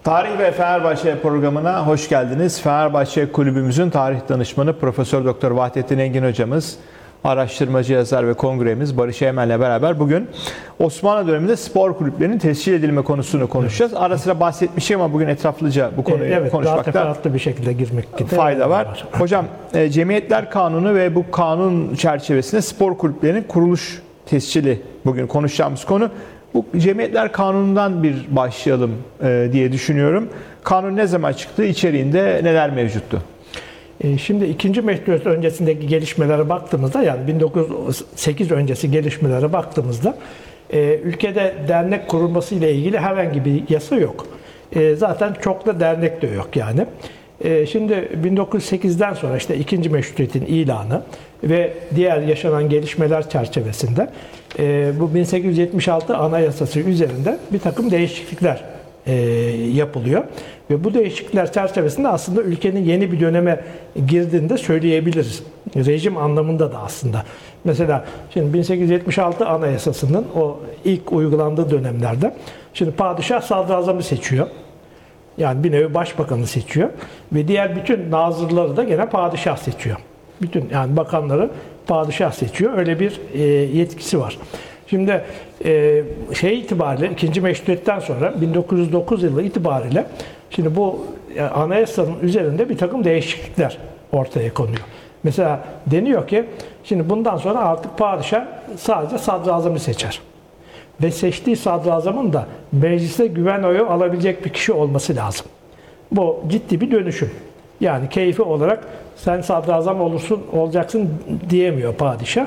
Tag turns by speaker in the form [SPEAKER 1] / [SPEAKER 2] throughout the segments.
[SPEAKER 1] Tarih ve Fenerbahçe programına hoş geldiniz. Fenerbahçe Kulübümüzün tarih danışmanı Profesör Doktor Vahdettin Engin hocamız, araştırmacı, yazar ve kongremiz Barış Eğmen'le beraber bugün Osmanlı döneminde spor kulüplerinin tescil edilme konusunu konuşacağız. Ara sıra bahsetmişim ama bugün etraflıca bu konuyu konuşmakta
[SPEAKER 2] teferruatlı bir şekilde girmek
[SPEAKER 1] fayda var. Hocam, Cemiyetler Kanunu ve bu kanun çerçevesinde spor kulüplerinin kuruluş tescili bugün konuşacağımız konu. Bu Cemiyetler Kanunu'ndan bir başlayalım diye düşünüyorum. Kanun ne zaman çıktı? İçeriğinde neler mevcuttu?
[SPEAKER 2] Şimdi 2. Meşrutiyet öncesindeki gelişmelere baktığımızda, yani 1908 öncesi gelişmelere baktığımızda ülkede dernek kurulması ile ilgili herhangi bir yasa yok. Zaten çok da dernek de yok yani. Şimdi 1908'den sonra işte 2. Meşrutiyet'in ilanı ve diğer yaşanan gelişmeler çerçevesinde bu 1876 Anayasası üzerinde bir takım değişiklikler yapılıyor. Ve bu değişiklikler çerçevesinde aslında ülkenin yeni bir döneme girdiğini de söyleyebiliriz. Rejim anlamında da aslında. Mesela şimdi 1876 Anayasası'nın o ilk uygulandığı dönemlerde şimdi padişah sadrazamı seçiyor. Yani bir nevi başbakanı seçiyor ve diğer bütün nazırları da gene padişah seçiyor. Bütün yani bakanları padişah seçiyor. Öyle bir yetkisi var. Şimdi itibariyle 2. Meşrutiyet'ten sonra 1909 yılı itibariyle şimdi bu anayasanın üzerinde bir takım değişiklikler ortaya konuyor. Mesela deniyor ki şimdi bundan sonra artık padişah sadece sadrazamı seçer. Ve seçtiği sadrazamın da mecliste güven oyu alabilecek bir kişi olması lazım. Bu ciddi bir dönüşüm. Yani keyfi olarak sen sadrazam olacaksın diyemiyor padişah.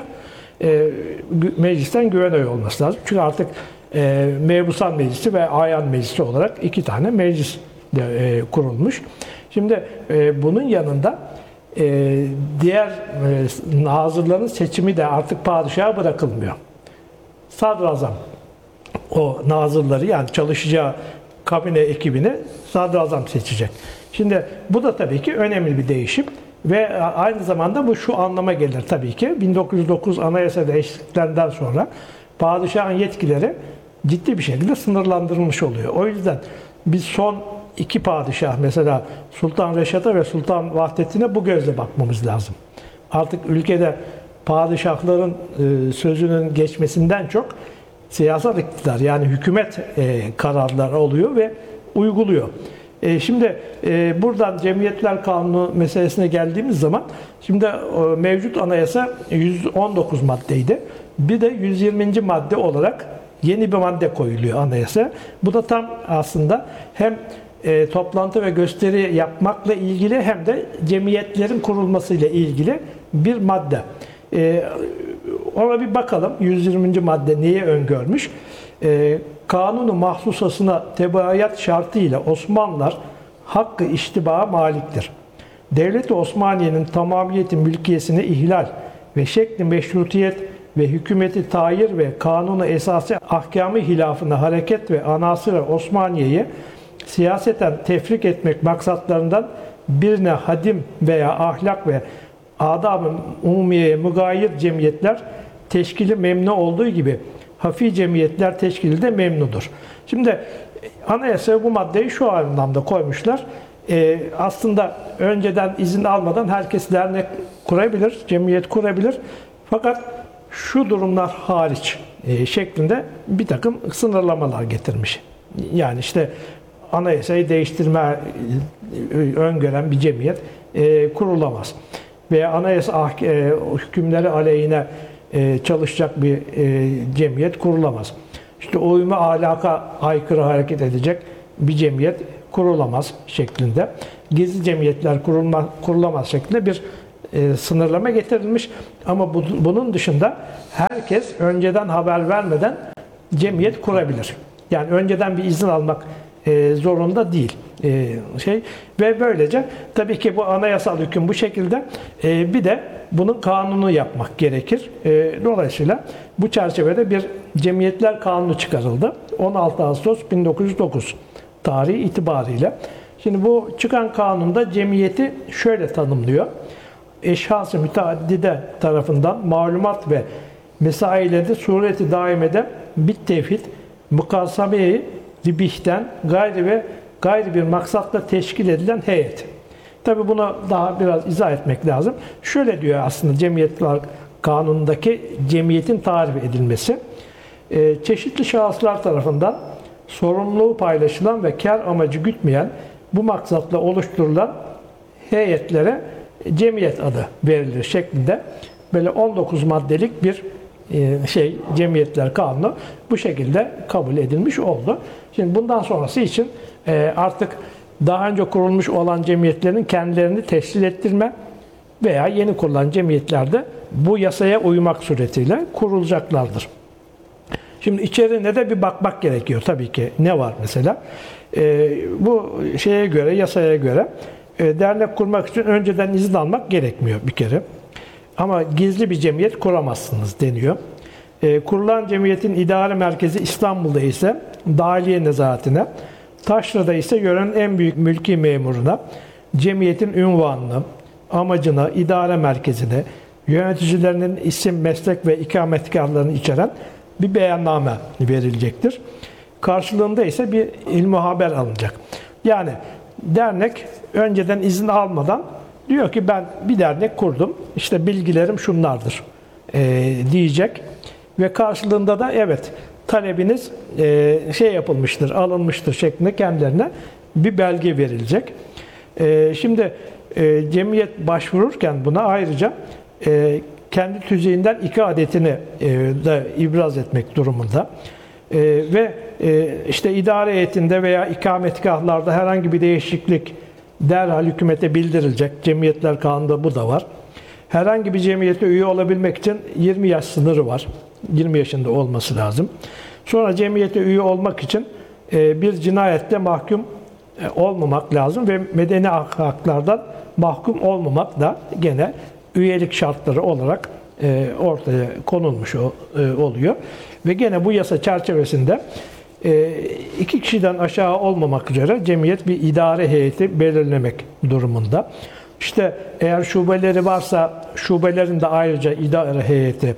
[SPEAKER 2] Meclisten güven oyu olması lazım. Çünkü artık Mebusan Meclisi ve Ayan Meclisi olarak 2 tane meclis kurulmuş. Şimdi bunun yanında diğer nazırların seçimi de artık padişaha bırakılmıyor. Sadrazam o nazırları, yani çalışacağı kabine ekibini sadrazam seçecek. Şimdi bu da tabii ki önemli bir değişim ve aynı zamanda bu şu anlama gelir tabii ki 1909 Anayasa değişikliklerinden sonra padişahın yetkileri ciddi bir şekilde sınırlandırılmış oluyor. O yüzden biz son 2 padişah, mesela Sultan Reşat'a ve Sultan Vahdettin'e bu gözle bakmamız lazım. Artık ülkede padişahların sözünün geçmesinden çok siyasal iktidar, yani hükümet kararları oluyor ve uyguluyor. Şimdi buradan Cemiyetler Kanunu meselesine geldiğimiz zaman şimdi mevcut anayasa 119 maddeydi. Bir de 120. madde olarak yeni bir madde koyuluyor anayasa. Bu da tam aslında hem toplantı ve gösteri yapmakla ilgili hem de cemiyetlerin kurulmasıyla ilgili bir madde. Ona bir bakalım. 120. madde neyi öngörmüş? Kanunu mahsusasına tebaiyat şartıyla Osmanlılar hakkı iştibaha maliktir. Devlet-i Osmaniye'nin tamamiyeti mülkiyesini ihlal ve şekli meşrutiyet ve hükümeti tayir ve kanunu esası ahkamı hilafına hareket ve anasır-ı Osmaniye'yi siyaseten tefrik etmek maksatlarından birine hadim veya ahlak ve adab-ı umumiyeye mügayir cemiyetler teşkili memnu olduğu gibi hafi cemiyetler teşkili de memnudur. Şimdi anayasaya bu maddeyi şu anlamda koymuşlar. Aslında önceden izin almadan herkes dernek kurabilir, cemiyet kurabilir. Fakat şu durumlar hariç şeklinde bir takım sınırlamalar getirmiş. Yani işte anayasayı değiştirme öngören bir cemiyet kurulamaz. Veya anayasa hükümleri aleyhine çalışacak bir cemiyet kurulamaz. İşte uyuma ahlaka aykırı hareket edecek bir cemiyet kurulamaz şeklinde. Gizli cemiyetler kurulamaz şeklinde bir sınırlama getirilmiş. Ama bunun dışında herkes önceden haber vermeden cemiyet kurabilir. Yani önceden bir izin almak zorunda değil. Ve böylece tabii ki bu anayasal hüküm bu şekilde, bir de bunun kanunu yapmak gerekir. Dolayısıyla bu çerçevede bir Cemiyetler Kanunu çıkarıldı. 16 Ağustos 1909 tarihi itibariyle. Şimdi bu çıkan kanunda cemiyeti şöyle tanımlıyor. Eşhas-ı müteaddide tarafından malumat ve mesailerde sureti daimede bit tevhid, mukasame-i ribihten gayri ve gayri bir maksatla teşkil edilen heyet. Tabii bunu daha biraz izah etmek lazım. Şöyle diyor aslında Cemiyetler Kanunu'ndaki cemiyetin tarif edilmesi. Çeşitli şahıslar tarafından sorumluluğu paylaşılan ve kar amacı gütmeyen bu maksatla oluşturulan heyetlere cemiyet adı verilir şeklinde böyle 19 maddelik bir Cemiyetler Kanunu bu şekilde kabul edilmiş oldu. Şimdi bundan sonrası için artık daha önce kurulmuş olan cemiyetlerin kendilerini teşkil ettirme veya yeni kurulan cemiyetlerde bu yasaya uymak suretiyle kurulacaklardır. Şimdi içeriğine de bir bakmak gerekiyor tabii ki. Ne var mesela? Bu şeye göre, yasaya göre dernek kurmak için önceden izin almak gerekmiyor bir kere. Ama gizli bir cemiyet kuramazsınız deniyor. Kurulan cemiyetin idare merkezi İstanbul'da ise dahiliye nezaretine, Taşra'da ise yörenin en büyük mülki memuruna, cemiyetin ünvanını, amacını, idare merkezini, yöneticilerinin isim, meslek ve ikametgahlarını içeren bir beyanname verilecektir. Karşılığında ise bir ilmi haber alınacak. Yani dernek önceden izin almadan diyor ki ben bir dernek kurdum, işte bilgilerim şunlardır diyecek ve karşılığında da evet talebiniz yapılmıştır, alınmıştır şeklinde kendilerine bir belge verilecek. Şimdi cemiyet başvururken buna ayrıca kendi tüzeyinden 2 adetini de ibraz etmek durumunda. Ve işte idare heyetinde veya ikametgahlarda herhangi bir değişiklik derhal hükümete bildirilecek. Cemiyetler Kanunu'nda bu da var. Herhangi bir cemiyete üye olabilmek için 20 yaş sınırı var. 20 yaşında olması lazım. Sonra cemiyete üye olmak için bir cinayette mahkum olmamak lazım ve medeni haklardan mahkum olmamak da gene üyelik şartları olarak ortaya konulmuş oluyor. Ve gene bu yasa çerçevesinde 2 kişiden aşağı olmamak üzere cemiyet bir idare heyeti belirlemek durumunda. İşte eğer şubeleri varsa şubelerin de ayrıca idare heyeti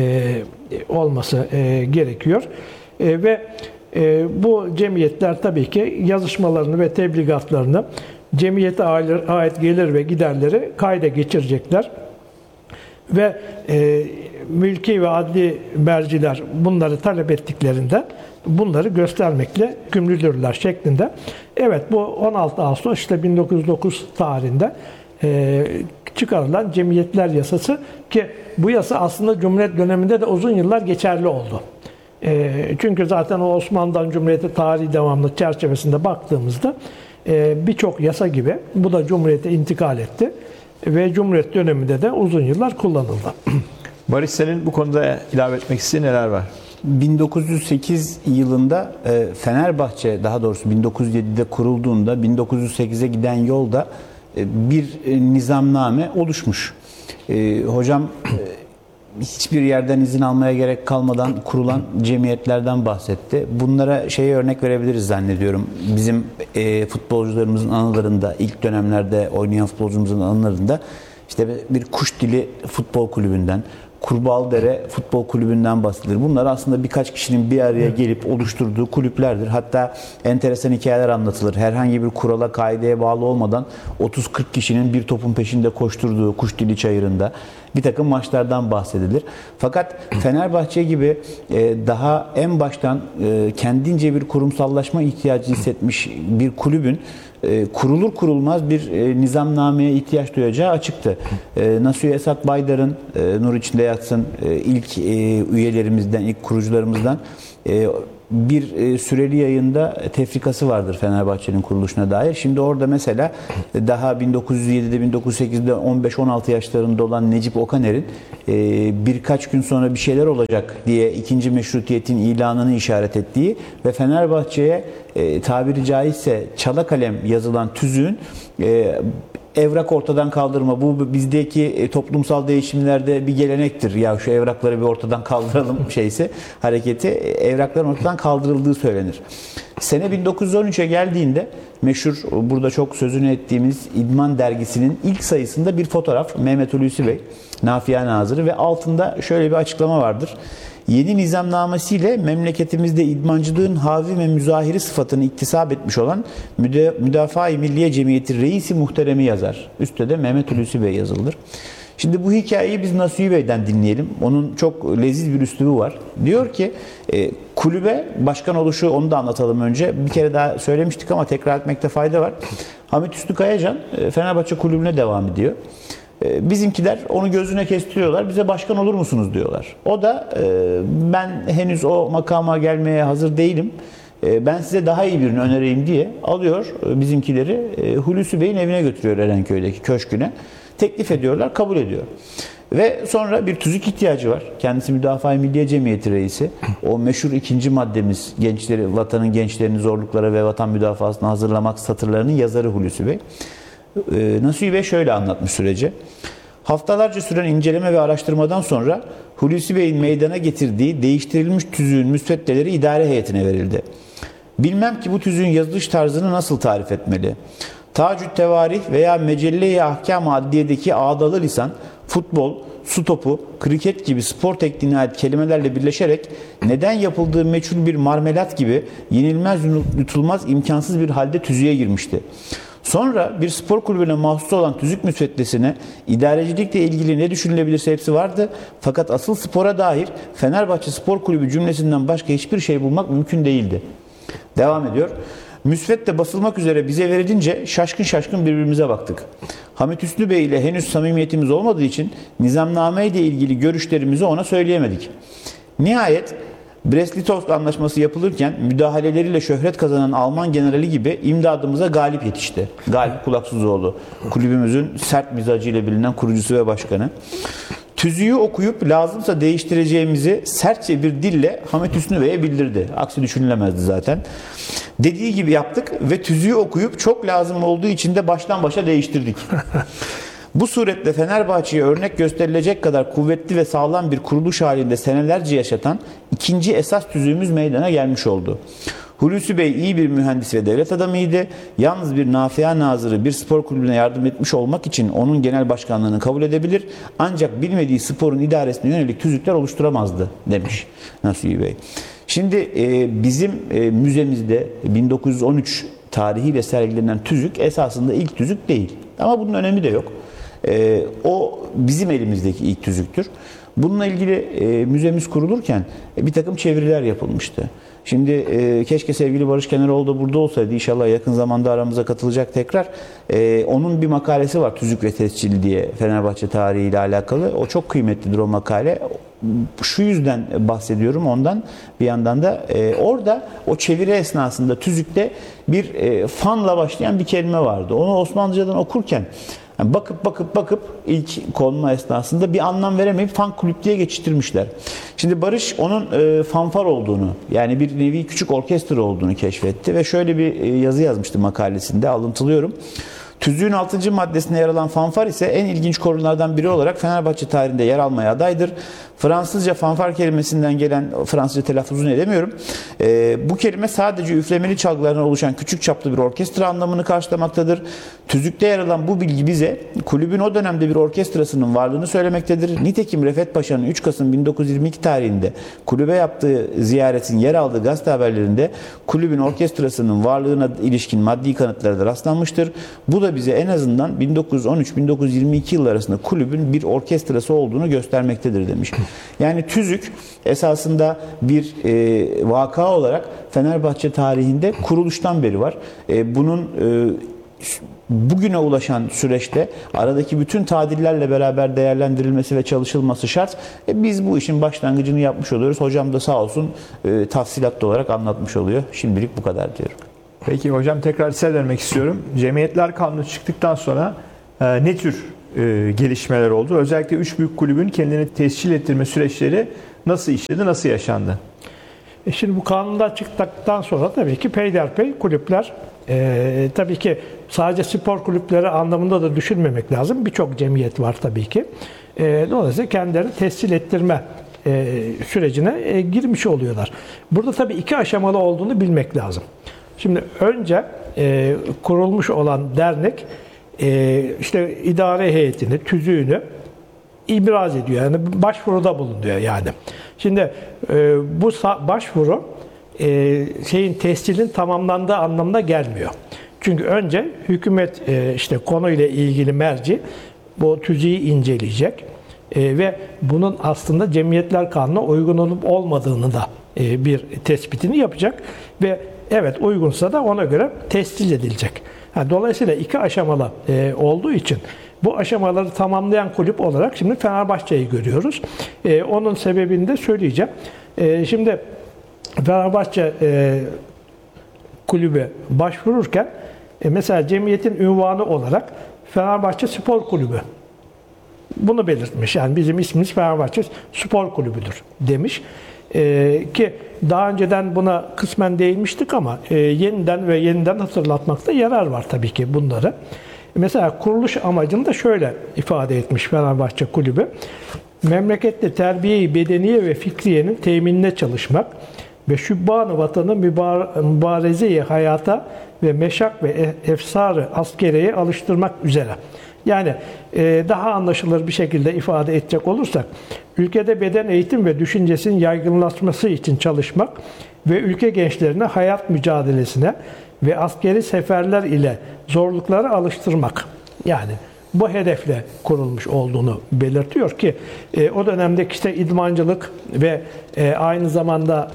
[SPEAKER 2] olması gerekiyor. Ve bu cemiyetler tabii ki yazışmalarını ve tebligatlarını cemiyete ait gelir ve giderleri kayda geçirecekler. Ve mülki ve adli merciler bunları talep ettiklerinde bunları göstermekle yükümlüdürler şeklinde. Evet bu 16 Ağustos işte 1909 tarihinde çıkarılan Cemiyetler Yasası ki bu yasa aslında Cumhuriyet döneminde de uzun yıllar geçerli oldu. Çünkü zaten o Osmanlı'dan Cumhuriyet'e tarihi devamlılık çerçevesinde baktığımızda birçok yasa gibi bu da Cumhuriyet'e intikal etti ve Cumhuriyet döneminde de uzun yıllar kullanıldı.
[SPEAKER 1] Barış senin bu konuda ilave etmek istediğin neler var?
[SPEAKER 3] 1908 yılında Fenerbahçe daha doğrusu 1907'de kurulduğunda 1908'e giden yolda bir nizamname oluşmuş. Hocam hiçbir yerden izin almaya gerek kalmadan kurulan cemiyetlerden bahsetti. Bunlara örnek verebiliriz zannediyorum. Bizim futbolcularımızın anılarında, ilk dönemlerde oynayan futbolcumuzun anılarında işte bir Kuş Dili Futbol Kulübü'nden, Kurbağalıdere Futbol Kulübü'nden bahsedilir. Bunlar aslında birkaç kişinin bir araya gelip oluşturduğu kulüplerdir. Hatta enteresan hikayeler anlatılır. Herhangi bir kurala, kaideye bağlı olmadan 30-40 kişinin bir topun peşinde koşturduğu Kuşdili Çayırı'nda bir takım maçlardan bahsedilir. Fakat Fenerbahçe gibi daha en baştan kendince bir kurumsallaşma ihtiyacı hissetmiş bir kulübün kurulur kurulmaz bir nizamnameye ihtiyaç duyacağı açıktı. Nasuhi Esat Baydar'ın, nur içinde yatsın, ilk üyelerimizden, ilk kurucularımızdan bir süreli yayında tefrikası vardır Fenerbahçe'nin kuruluşuna dair. Şimdi orada mesela daha 1907'de 1908'de 15-16 yaşlarında olan Necip Okaner'in birkaç gün sonra bir şeyler olacak diye ikinci meşrutiyetin ilanını işaret ettiği ve Fenerbahçe'ye tabiri caizse çala kalem yazılan tüzüğün evrak ortadan kaldırma. Bu bizdeki toplumsal değişimlerde bir gelenektir. Ya şu evrakları bir ortadan kaldıralım hareketi. Evrakların ortadan kaldırıldığı söylenir. Sene 1913'e geldiğinde meşhur burada çok sözünü ettiğimiz İdman dergisinin ilk sayısında bir fotoğraf Mehmet Hulusi Bey, Nafia Nazırı ve altında şöyle bir açıklama vardır. Yeni nizamnamesiyle memleketimizde idmancılığın havi ve müzahiri sıfatını iktisap etmiş olan Müdafaa-i Milliye Cemiyeti Reisi Muhterem'i yazar. Üstte de Mehmet Hulusi Bey yazılıdır. Şimdi bu hikayeyi biz Nasuhi Bey'den dinleyelim. Onun çok leziz bir üslubu var. Diyor ki kulübe başkan oluşu, onu da anlatalım önce. Bir kere daha söylemiştik ama tekrar etmekte fayda var. Hamit Hüsnü Kayacan Fenerbahçe kulübüne devam ediyor. Bizimkiler onu gözüne kestiriyorlar. Bize başkan olur musunuz diyorlar. O da ben henüz o makama gelmeye hazır değilim. Ben size daha iyi birini önereyim diye alıyor bizimkileri Hulusi Bey'in evine götürüyor Erenköy'deki köşküne. Teklif ediyorlar, kabul ediyor. Ve sonra bir tüzük ihtiyacı var. Kendisi Müdafaa-i Milliye Cemiyeti reisi. O meşhur ikinci maddemiz, gençleri, vatanın gençlerini zorluklara ve vatan müdafasına hazırlamak satırlarının yazarı Hulusi Bey. Nasuhi Bey şöyle anlatmış süreci. Haftalarca süren inceleme ve araştırmadan sonra Hulusi Bey'in meydana getirdiği değiştirilmiş tüzüğün müsveddeleri idare heyetine verildi. Bilmem ki bu tüzüğün yazılış tarzını nasıl tarif etmeli? Tacü't Tevarih veya Mecelle-i Ahkam-ı Adliye'deki ağdalı lisan, futbol, su topu, kriket gibi spor tekniğine ait kelimelerle birleşerek neden yapıldığı meçhul bir marmelat gibi yenilmez yutulmaz imkansız bir halde tüzüğe girmişti. Sonra bir spor kulübüne mahsus olan tüzük müsveddesine idarecilikle ilgili ne düşünülebilirse hepsi vardı. Fakat asıl spora dair Fenerbahçe Spor Kulübü cümlesinden başka hiçbir şey bulmak mümkün değildi. Devam ediyor. Müsvedde basılmak üzere bize verilince şaşkın şaşkın birbirimize baktık. Hamit Hüsnü Bey ile henüz samimiyetimiz olmadığı için nizamname ile ilgili görüşlerimizi ona söyleyemedik. Nihayet Brest-Litovsk anlaşması yapılırken müdahaleleriyle şöhret kazanan Alman generali gibi imdadımıza Galip yetişti. Galip Kulaksızoğlu, kulübümüzün sert mizacıyla bilinen kurucusu ve başkanı. Tüzüğü okuyup lazımsa değiştireceğimizi sertçe bir dille Hamit Hüsnü Bey'e bildirdi. Aksi düşünülemezdi zaten. Dediği gibi yaptık ve tüzüğü okuyup çok lazım olduğu için de baştan başa değiştirdik. Bu suretle Fenerbahçe'ye örnek gösterilecek kadar kuvvetli ve sağlam bir kuruluş halinde senelerce yaşatan ikinci esas tüzüğümüz meydana gelmiş oldu. Hulusi Bey iyi bir mühendis ve devlet adamıydı. Yalnız bir nafia nazırı bir spor kulübüne yardım etmiş olmak için onun genel başkanlığını kabul edebilir. Ancak bilmediği sporun idaresine yönelik tüzükler oluşturamazdı demiş Nasuhi Bey. Şimdi bizim müzemizde 1913 tarihiyle sergilenen tüzük esasında ilk tüzük değil. Ama bunun önemi de yok. O bizim elimizdeki ilk tüzüktür. Bununla ilgili müzemiz kurulurken bir takım çeviriler yapılmıştı. Şimdi keşke sevgili Barış Keneroğlu da burada olsaydı. İnşallah yakın zamanda aramıza katılacak tekrar. Onun bir makalesi var Tüzük ve Tescil diye Fenerbahçe tarihiyle alakalı. O çok kıymetlidir o makale. Şu yüzden bahsediyorum ondan. Bir yandan da orada o çeviri esnasında tüzükte bir fanla başlayan bir kelime vardı. Onu Osmanlıcadan okurken yani bakıp ilk konma esnasında bir anlam veremeyip fan kulüp diye geçiştirmişler. Şimdi Barış onun fanfar olduğunu, yani bir nevi küçük orkestra olduğunu keşfetti ve şöyle bir yazı yazmıştı makalesinde, alıntılıyorum. Tüzüğün 6. maddesinde yer alan fanfar ise en ilginç konulardan biri olarak Fenerbahçe tarihinde yer almaya adaydır. Fransızca fanfar kelimesinden gelen, Fransızca telaffuzunu edemiyorum. Bu kelime sadece üflemeli çalgılardan oluşan küçük çaplı bir orkestra anlamını karşılamaktadır. Tüzükte yer alan bu bilgi bize kulübün o dönemde bir orkestrasının varlığını söylemektedir. Nitekim Refet Paşa'nın 3 Kasım 1922 tarihinde kulübe yaptığı ziyaretin yer aldığı gazete haberlerinde kulübün orkestrasının varlığına ilişkin maddi kanıtlara da rastlanmıştır. Bu da bize en azından 1913-1922 yılları arasında kulübün bir orkestrası olduğunu göstermektedir demiş. Yani tüzük esasında bir vaka olarak Fenerbahçe tarihinde kuruluştan beri var. Bunun bugüne ulaşan süreçte aradaki bütün tadillerle beraber değerlendirilmesi ve çalışılması şart. Biz bu işin başlangıcını yapmış oluyoruz. Hocam da sağ olsun tafsilatlı olarak anlatmış oluyor. Şimdilik bu kadar diyorum.
[SPEAKER 1] Peki hocam, tekrar size dönmek istiyorum. Cemiyetler Kanunu çıktıktan sonra ne tür gelişmeler oldu? Özellikle 3 büyük kulübün kendini tescil ettirme süreçleri nasıl işledi, nasıl yaşandı?
[SPEAKER 2] Şimdi bu kanundan çıktıktan sonra tabii ki peyderpey kulüpler, tabii ki sadece spor kulüpleri anlamında da düşünmemek lazım. Birçok cemiyet var tabii ki. Dolayısıyla kendilerini tescil ettirme sürecine girmiş oluyorlar. Burada tabii 2 aşamalı olduğunu bilmek lazım. Şimdi önce kurulmuş olan dernek işte idare heyetini, tüzüğünü ibraz ediyor. Yani başvuruda bulunuyor yani. Şimdi bu başvuru şeyin tescilin tamamlandığı anlamına gelmiyor. Çünkü önce hükümet işte konuyla ilgili merci bu tüzüğü inceleyecek ve bunun aslında Cemiyetler Kanunu'na uygun olup olmadığını da bir tespitini yapacak ve evet uygunsa da ona göre tescil edilecek. Dolayısıyla iki aşamalı olduğu için bu aşamaları tamamlayan kulüp olarak şimdi Fenerbahçe'yi görüyoruz. Onun sebebini de söyleyeceğim. Şimdi Fenerbahçe kulübü başvururken mesela cemiyetin ünvanı olarak Fenerbahçe Spor Kulübü bunu belirtmiş. Yani bizim ismimiz Fenerbahçe Spor Kulübü'dür demiş. Ki daha önceden buna kısmen değinmiştik ama yeniden hatırlatmakta yarar var tabii ki bunları. Mesela kuruluş amacını da şöyle ifade etmiş Fenerbahçe Kulübü. Memlekette terbiye-i bedeniye ve fikriyenin teminine çalışmak ve şübban-ı vatanı mübareze-i hayata ve meşak ve efsar-ı askereye alıştırmak üzere. Yani daha anlaşılır bir şekilde ifade edecek olursak, ülkede beden eğitim ve düşüncesinin yaygınlaşması için çalışmak ve ülke gençlerine hayat mücadelesine ve askeri seferler ile zorlukları alıştırmak. Yani bu hedefle kurulmuş olduğunu belirtiyor ki o dönemdeki işte idmancılık ve aynı zamanda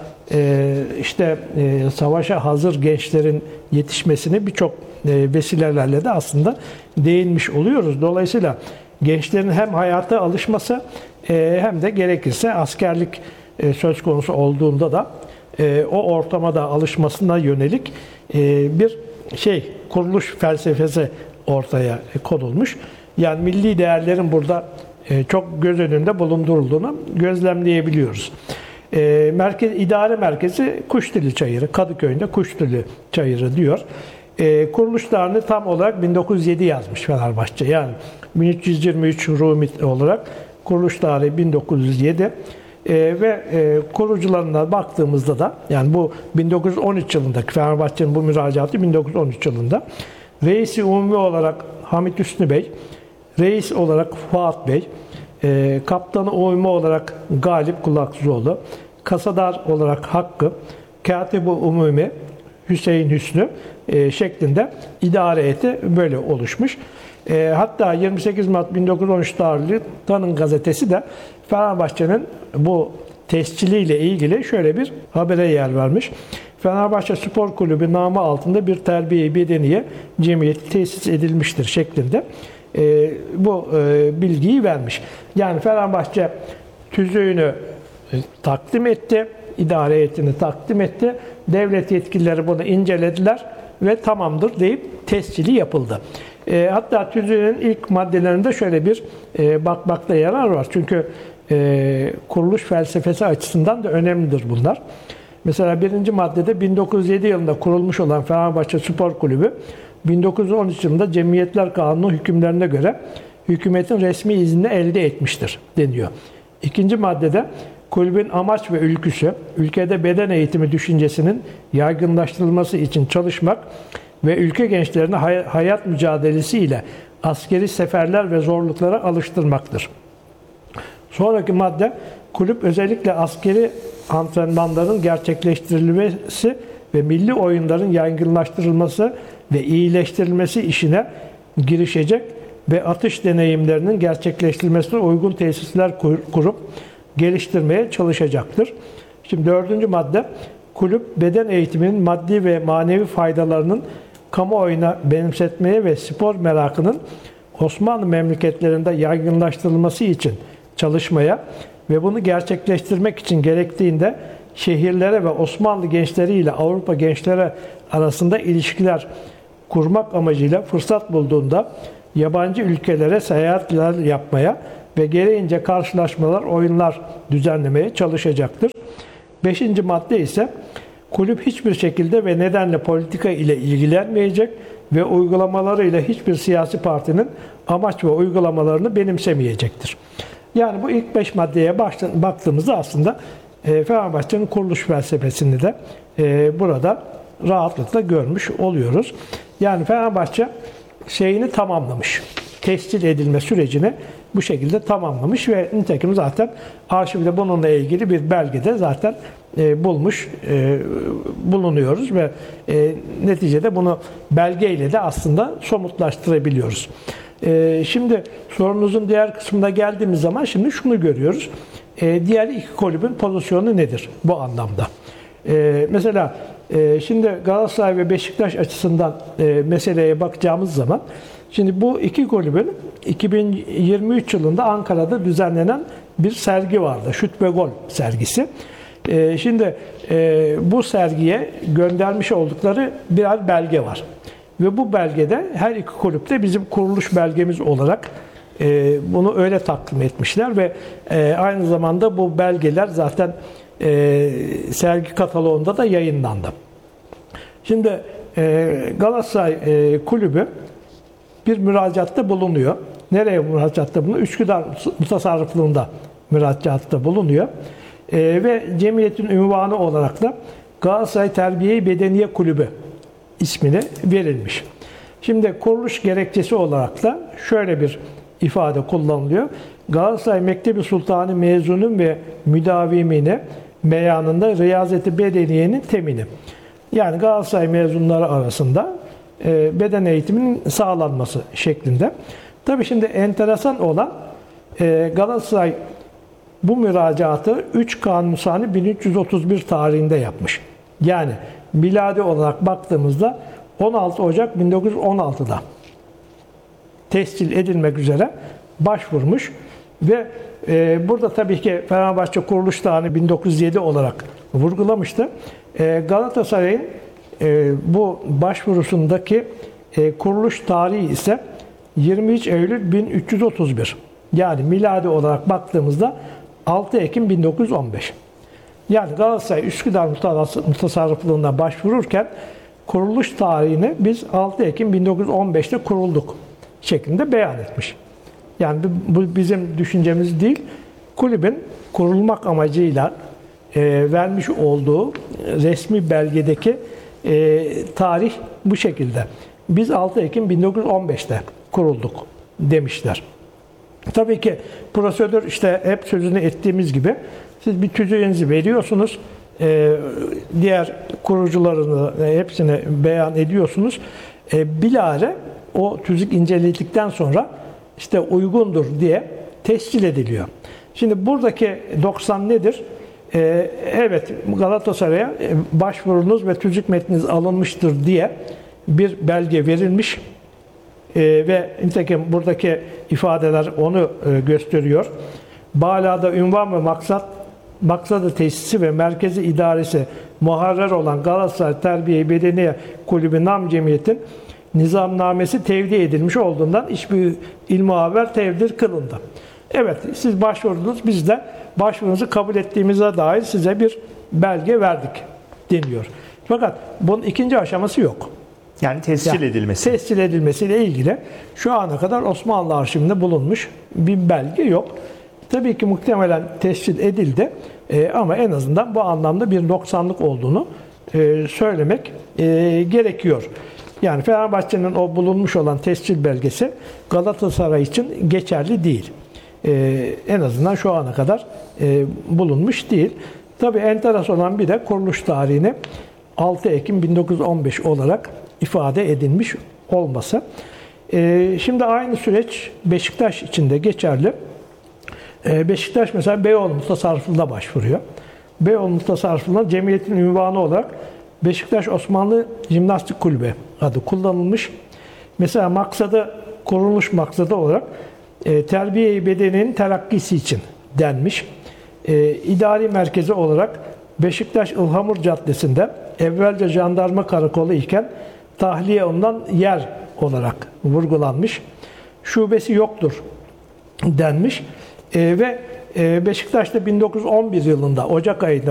[SPEAKER 2] savaşa hazır gençlerin yetişmesini birçok vesilelerle de aslında değinmiş oluyoruz. Dolayısıyla gençlerin hem hayata alışması hem de gerekirse askerlik söz konusu olduğunda da o ortama da alışmasına yönelik bir kuruluş felsefesi ortaya konulmuş. Yani milli değerlerin burada çok göz önünde bulundurulduğunu gözlemleyebiliyoruz. İdare merkezi Kuşdili Çayırı, Kadıköy'ünde Kuşdili Çayırı diyor. Kuruluş tarihini tam olarak 1907 yazmış Fenerbahçe. Yani 1323 Rumi olarak kuruluş tarihi 1907. Ve kurucularına baktığımızda da yani bu 1913 yılındaki Fenerbahçe'nin bu müracaatı 1913 yılında Reis-i Umumi olarak Hamit Hüsnü Bey, Reis olarak Fuat Bey, Kaptanı Umumi olarak Galip Kulaksızoğlu, Kasadar olarak Hakkı, Katibu Umumi Hüseyin Hüsnü şeklinde idare heyeti böyle oluşmuş. Hatta 28 Mart 1913 tarihli Tanın gazetesi de Fenerbahçe'nin bu tesciliyle ilgili şöyle bir habere yer vermiş. Fenerbahçe Spor Kulübü namı altında bir terbiye-i bedeniye cemiyeti tesis edilmiştir şeklinde bu bilgiyi vermiş. Yani Fenerbahçe tüzüğünü takdim etti, idare heyetini takdim etti. Devlet yetkilileri bunu incelediler ve tamamdır deyip tescili yapıldı. Hatta tüzüğün ilk maddelerinde şöyle bir bakmakta yarar var. Çünkü kuruluş felsefesi açısından da önemlidir bunlar. Mesela birinci maddede 1907 yılında kurulmuş olan Fenerbahçe Spor Kulübü 1913 yılında Cemiyetler Kanunu hükümlerine göre hükümetin resmi iznini elde etmiştir deniyor. İkinci maddede kulübün amaç ve ülküsü ülkede beden eğitimi düşüncesinin yaygınlaştırılması için çalışmak ve ülke gençlerini hayat mücadelesi ile askeri seferler ve zorluklara alıştırmaktır. Sonraki madde, kulüp özellikle askeri antrenmanların gerçekleştirilmesi ve milli oyunların yaygınlaştırılması ve iyileştirilmesi işine girişecek ve atış deneyimlerinin gerçekleştirilmesine uygun tesisler kurup geliştirmeye çalışacaktır. Şimdi dördüncü madde, kulüp beden eğitiminin maddi ve manevi faydalarının kamuoyuna benimsetmeye ve spor merakının Osmanlı memleketlerinde yaygınlaştırılması için çalışmaya ve bunu gerçekleştirmek için gerektiğinde şehirlere ve Osmanlı gençleriyle Avrupa gençleri arasında ilişkiler kurmak amacıyla fırsat bulduğunda yabancı ülkelere seyahatler yapmaya ve gereğince karşılaşmalar, oyunlar düzenlemeye çalışacaktır. Beşinci madde ise kulüp hiçbir şekilde ve nedenle politika ile ilgilenmeyecek ve uygulamalarıyla hiçbir siyasi partinin amaç ve uygulamalarını benimsemeyecektir. Yani bu ilk 5 maddeye baktığımızda aslında Fenerbahçe'nin kuruluş felsefesini de burada rahatlıkla görmüş oluyoruz. Yani Fenerbahçe şeyini tamamlamış. tescil edilme sürecini bu şekilde tamamlamış ve nitekim zaten arşivde bununla ilgili bir belgede zaten bulunuyoruz ve neticede bunu belgeyle de aslında somutlaştırabiliyoruz. Şimdi sorunuzun diğer kısmına geldiğimiz zaman şimdi şunu görüyoruz. Diğer iki kulübün pozisyonu nedir bu anlamda? Mesela şimdi Galatasaray ve Beşiktaş açısından meseleye bakacağımız zaman şimdi bu iki kulübün 2023 yılında Ankara'da düzenlenen bir sergi vardı. Şut ve Gol sergisi. Şimdi bu sergiye göndermiş oldukları birer belge var. Ve bu belgede her iki kulüpte bizim kuruluş belgemiz olarak bunu öyle takdim etmişler ve aynı zamanda bu belgeler zaten sergi kataloğunda da yayınlandı. Şimdi Galatasaray Kulübü bir müracaatta bulunuyor. Nereye müracaatta bulunuyor? Üsküdar Mutasarrıflığında müracaatta bulunuyor. Ve cemiyetin ünvanı olarak da Galatasaray Terbiye-i Bedeniye Kulübü ismini verilmiş. Şimdi kuruluş gerekçesi olarak da şöyle bir ifade kullanılıyor. Galatasaray Mektebi Sultanı mezunun ve müdavimine meyanında Riyazeti Bedeniye'nin temini. Yani Galatasaray mezunları arasında beden eğitiminin sağlanması şeklinde. Tabii şimdi enteresan olan Galatasaray bu müracaatı 3 Kanuni 1331 tarihinde yapmış. Yani miladi olarak baktığımızda 16 Ocak 1916'da tescil edilmek üzere başvurmuş ve burada tabii ki Fenerbahçe kuruluş tarihini 1907 olarak vurgulamıştı. Galatasaray'ın bu başvurusundaki kuruluş tarihi ise 23 Eylül 1331. Yani miladi olarak baktığımızda 6 Ekim 1915. Yani Galatasaray Üsküdar Mutasarrıflığına başvururken kuruluş tarihini biz 6 Ekim 1915'te kurulduk şeklinde beyan etmiş. Yani bu bizim düşüncemiz değil. Kulübün kurulmak amacıyla vermiş olduğu resmi belgedeki tarih bu şekilde. Biz 6 Ekim 1915'te kurulduk demişler. Tabii ki prosedür işte hep sözünü ettiğimiz gibi siz bir tüzüğünüzü veriyorsunuz. Diğer kurucularını hepsini beyan ediyorsunuz. Bilahare o tüzük inceledikten sonra işte uygundur diye tescil ediliyor. Şimdi buradaki 90 nedir? Evet Galatasaray'a başvurunuz ve tüzük metniniz alınmıştır diye bir belge verilmiş. Ve nitekim buradaki ifadeler onu gösteriyor. Bağlada ünvan ve maksadı tesisi ve merkezi idaresi muharrer olan Galatasaray Terbiye-i Bedeniye Kulübü Nam Cemiyet'in nizamnamesi tevdi edilmiş olduğundan hiçbir ilmuhaber tevdir kılındı. Evet, siz başvurdunuz, biz de başvurunuzu kabul ettiğimize dair size bir belge verdik deniyor. Fakat bunun ikinci aşaması yok.
[SPEAKER 1] Yani tescil edilmesi.
[SPEAKER 2] Tescil edilmesiyle ilgili şu ana kadar Osmanlı arşivinde bulunmuş bir belge yok. Tabii ki muhtemelen tescil edildi ama en azından bu anlamda bir noksanlık olduğunu söylemek gerekiyor. Yani Fenerbahçe'nin o bulunmuş olan tescil belgesi Galatasaray için geçerli değil. En azından şu ana kadar bulunmuş değil. Tabii enteresan olan bir de kuruluş tarihini 6 Ekim 1915 olarak ifade edilmiş olması. Şimdi aynı süreç Beşiktaş için de geçerli. Beşiktaş mesela Beyoğlu Mutasarrıflığı'na başvuruyor. Beyoğlu Mutasarrıflığı'na cemiyetin ünvanı olarak Beşiktaş Osmanlı Jimnastik Kulübü adı kullanılmış. Mesela kuruluş maksadı olarak terbiye-i bedenin terakkisi için denmiş. İdari merkezi olarak Beşiktaş İlhamur Caddesi'nde evvelce jandarma karakolu iken tahliye ondan yer olarak vurgulanmış. Şubesi yoktur denmiş. Ve Beşiktaş'ta 1911 yılında Ocak ayında